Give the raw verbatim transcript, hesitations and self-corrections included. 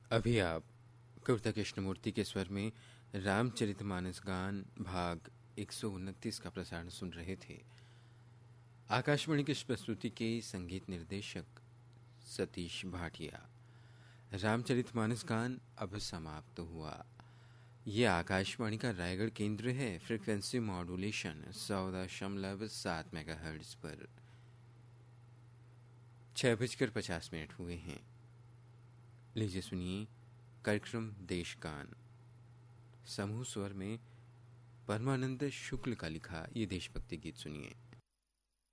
अभी आप कविता कृष्णमूर्ति के स्वर में रामचरितमानस गान भाग एक सौ उनतीस का प्रसारण सुन रहे थे। आकाशवाणी की इस प्रस्तुति के संगीत निर्देशक सतीश भाटिया। रामचरितमानस गान अब समाप्त हुआ। ये आकाशवाणी का रायगढ़ केंद्र है। फ्रीक्वेंसी मॉड्यूलेशन सौ दशमलव सात मेगाहर्ट्ज पर। छह बजकर पचास मिनट हुए हैं। लीजिए सुनिए कार्यक्रम देशगान। समूह स्वर में परमानंद शुक्ल का लिखा ये देशभक्ति गीत सुनिए।